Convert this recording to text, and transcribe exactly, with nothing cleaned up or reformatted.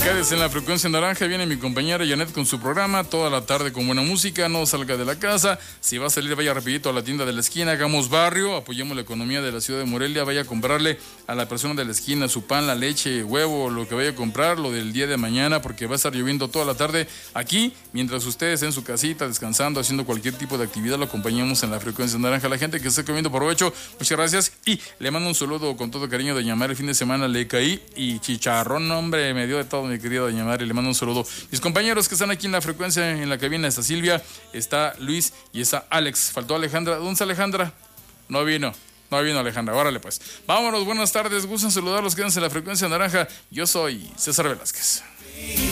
Quédese en la frecuencia naranja, viene mi compañera Janet con su programa, toda la tarde con buena música, no salga de la casa, si va a salir vaya rapidito a la tienda de la esquina, hagamos barrio, apoyemos la economía de la ciudad de Morelia, vaya a comprarle a la persona de la esquina su pan, la leche, huevo, lo que vaya a comprar, lo del día de mañana, porque va a estar lloviendo toda la tarde aquí, mientras ustedes en su casita descansando, haciendo cualquier tipo de actividad, lo acompañamos en la frecuencia naranja. La gente que está comiendo provecho, muchas gracias, y le mando un saludo con todo cariño. Doña Mari, el fin de semana le caí y chicharrón, hombre, me dio de todo, mi querida Doña Mari, le mando un saludo. Mis compañeros que están aquí en la frecuencia, en la cabina, está Silvia, está Luis y está Alex. Faltó Alejandra. ¿Dónde está Alejandra? No vino. No vino Alejandra. Órale pues. Vámonos, buenas tardes. Gustan saludarlos. Quédense en la frecuencia naranja. Yo soy César Velázquez.